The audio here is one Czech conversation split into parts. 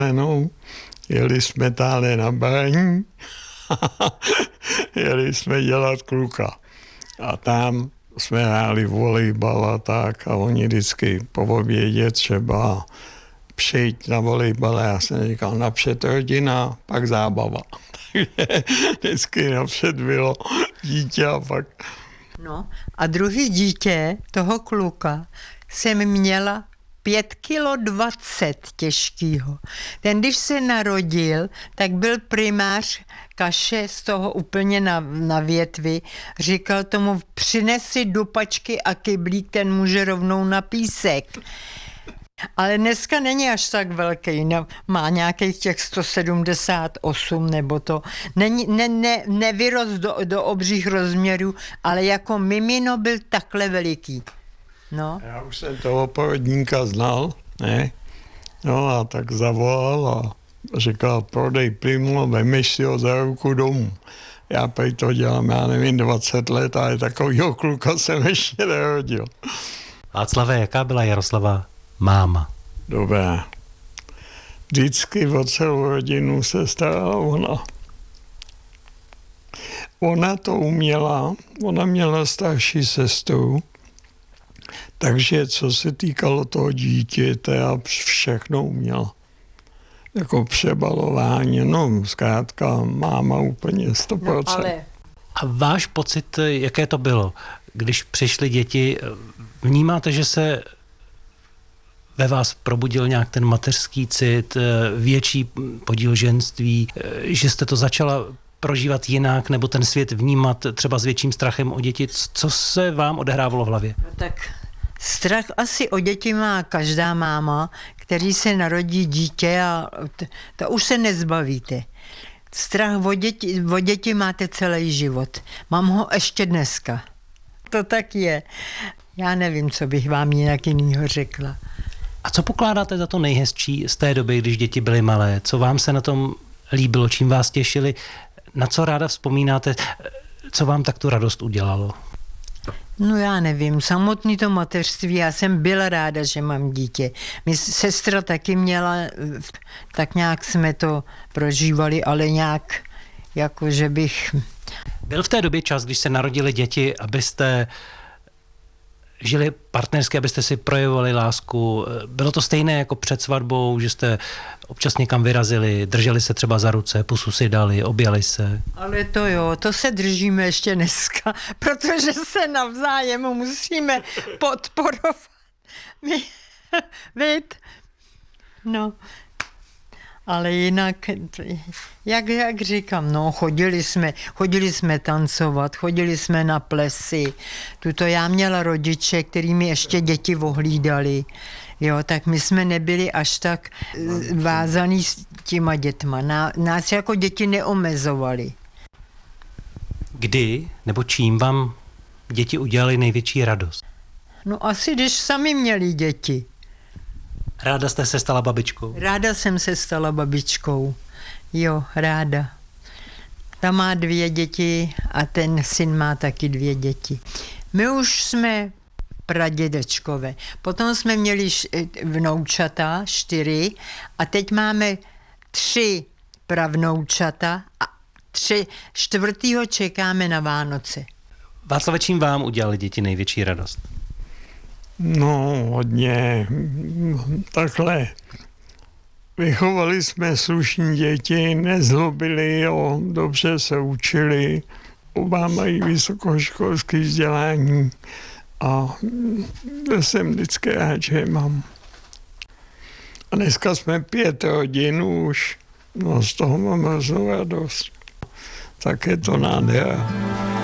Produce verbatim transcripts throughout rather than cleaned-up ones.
No, jeli jsme tále na baní, jeli jsme dělat kluka. A tam jsme hráli volejbal a tak a oni vždycky po obědě třeba přijít na volejbal a já jsem říkal napřed rodina, pak zábava. Takže vždycky napřed bylo dítě a pak... No a druhý dítě toho kluka jsem měla pět kilo dvacet těžkýho. Ten, když se narodil, tak byl primář kaše z toho úplně na, na větvi. Říkal tomu, přinesi dupačky a kyblík, ten může rovnou na písek. Ale dneska není až tak velký, no, má nějakých těch sto sedmdesát osm nebo to. Není, ne, ne, nevyrost do, do obřích rozměrů, ale jako mimino byl takhle veliký. No. Já už jsem toho porodníka znal, ne? No a tak zavolal a říkal, prodej Primo, vemeš si ho za ruku domů. Já prej to dělám, já nevím, dvacet let, ale takovýho kluka jsem ještě nerodil. Václave, jaká byla Jaroslava máma? Dobrá. Vždycky o celou rodinu se starala ona. Ona to uměla, ona měla starší sestru, takže co se týkalo toho dítěte a všechno uměla. Jako přebalování, no zkrátka máma úplně sto procent. No, ale... A váš pocit, jaké to bylo, když přišly děti, vnímáte, že se ve vás probudil nějak ten mateřský cit, větší podíl ženství, že jste to začala prožívat jinak, nebo ten svět vnímat třeba s větším strachem o děti? Co se vám odehrávalo v hlavě? No tak strach asi o děti má každá máma, který se narodí dítě a to, to už se nezbavíte. Strach o děti, o děti máte celý život. Mám ho ještě dneska. To tak je. Já nevím, co bych vám jinak jinýho řekla. A co pokládáte za to nejhezčí z té doby, když děti byly malé? Co vám se na tom líbilo, čím vás těšili? Na co ráda vzpomínáte? Co vám tak tu radost udělalo? No já nevím, samotný to mateřství, já jsem byla ráda, že mám dítě. Mě sestra taky měla, tak nějak jsme to prožívali, ale nějak, jako že bych... Byl v té době čas, když se narodily děti, abyste žili partnersky, abyste si projevovali lásku? Bylo to stejné jako před svatbou, že jste občas někam vyrazili, drželi se třeba za ruce, pusu si dali, objali se? Ale to jo, to se držíme ještě dneska, protože se navzájem musíme podporovat. My, víte? No, ale jinak, jak, jak říkám, no, chodili jsme, chodili jsme tancovat, chodili jsme na plesy. Tuto já měla rodiče, který mi ještě děti ohlídali. Jo, tak my jsme nebyli až tak vázaný s těma dětma. Nás jako děti neomezovali. Kdy nebo čím vám děti udělali největší radost? No asi, když sami měli děti. Ráda jste se stala babičkou? Ráda jsem se stala babičkou. Jo, ráda. Ta má dvě děti a ten syn má taky dvě děti. My už jsme pradědečkové. Potom jsme měli vnoučata, čtyři, a teď máme tři pravnoučata a tři, čtvrtýho čekáme na Vánoce. Václave, čím vám udělali děti největší radost? No, hodně. Takhle. Vychovali jsme slušní děti, nezlobili, jo, dobře se učili, oba mají vysokoškolské vzdělání a jsem vždycky rád, že je mám. A dneska jsme pět rodin už, no z toho mám hroznou radost. Tak je to nádhera.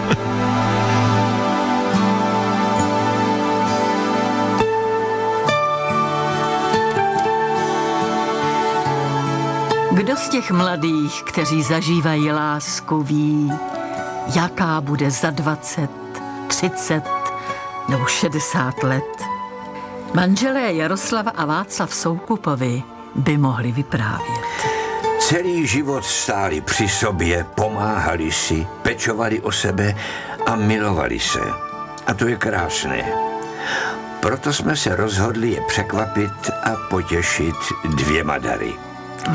Kdo z těch mladých, kteří zažívají lásku, ví, jaká bude za dvacet, třicet nebo šedesát let? Manželé Jaroslava a Václav Soukupovi by mohli vyprávět. Celý život stáli při sobě, pomáhali si, pečovali o sebe a milovali se. A to je krásné. Proto jsme se rozhodli je překvapit a potěšit dvěma dary.